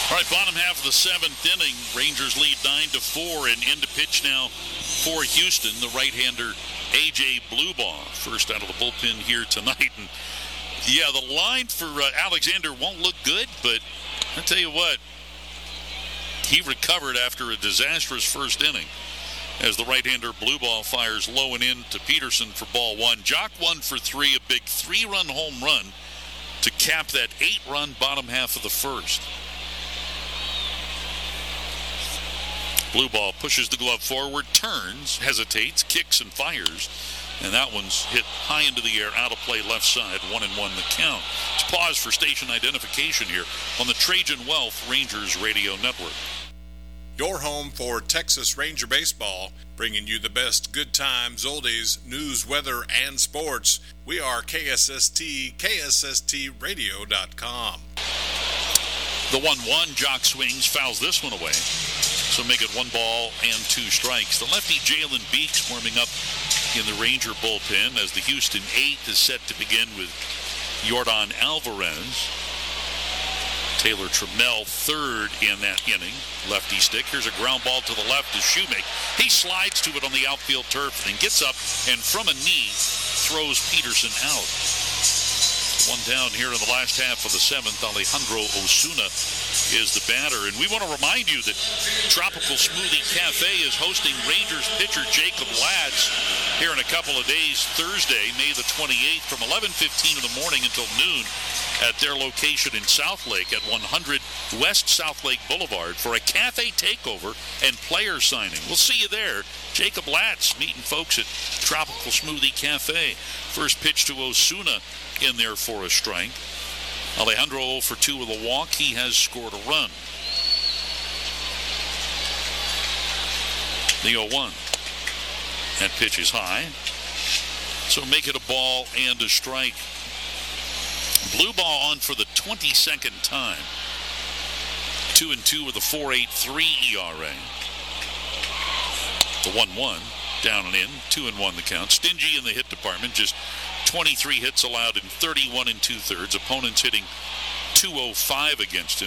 All right, bottom half of the seventh inning. Rangers lead 9-4 and into pitch now for Houston. The right-hander A.J. Bluebaugh, first out of the bullpen here tonight. And yeah, the line for Alexander won't look good, but I'll tell you what, he recovered after a disastrous first inning as the right-hander Bluebaugh fires low and in to Peterson for ball one. Jock 1 for 3, a big 3-run home run to cap that 8-run bottom half of the first. Bluebaugh pushes the glove forward, turns, hesitates, kicks, and fires. And that one's hit high into the air, out of play left side, 1-1 the count. Let's pause for station identification here on the Trajan Wealth Rangers Radio Network. Your home for Texas Ranger baseball, bringing you the best good times, oldies, news, weather, and sports. We are KSST, KSSTradio.com. The 1-1, Jock swings, fouls this one away. So make it 1 ball and 2 strikes. The lefty Jalen Beeks warming up in the Ranger bullpen as the Houston 8th is set to begin with Yordan Alvarez. Taylor Trammell third in that inning. Lefty stick. Here's a ground ball to the left to Shoemake. He slides to it on the outfield turf and gets up and from a knee throws Peterson out. One down here in the last half of the seventh. Alejandro Osuna is the batter. And we want to remind you that Tropical Smoothie Cafe is hosting Rangers pitcher Jacob Latz here in a couple of days, Thursday, May the 28th, from 11:15 in the morning until noon at their location in Southlake at 100 West Southlake Boulevard for a cafe takeover and player signing. We'll see you there. Jacob Latz meeting folks at Tropical Smoothie Cafe. First pitch to Osuna in there for a strike. Alejandro 0 for 2 with a walk. He has scored a run. The 0-1. That pitch is high. So make it a ball and a strike. Bluebaugh on for the 22nd time. 2-2 with a 4.83 ERA. The 1-1 down and in. 2-1 the count. Stingy in the hit department. Just 23 hits allowed in 31 2/3. Opponents hitting .205 against him.